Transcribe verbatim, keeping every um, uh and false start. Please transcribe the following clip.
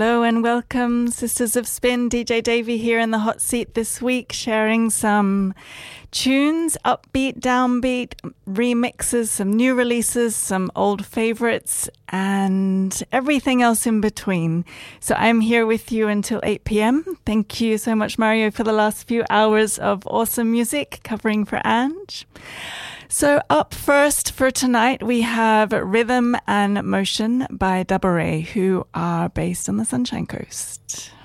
Hello and welcome, Sisters of Spin. D J Davey here in the hot seat this week, sharing some tunes, upbeat, downbeat, remixes, some new releases, some old favorites, and everything else in between. So I'm here with you until eight p.m. Thank you so much, Mario, for the last few hours of awesome music covering for Ange. So up first for tonight, we have Rhythm and Motion by Double Ray, who are based on the Sunshine Coast.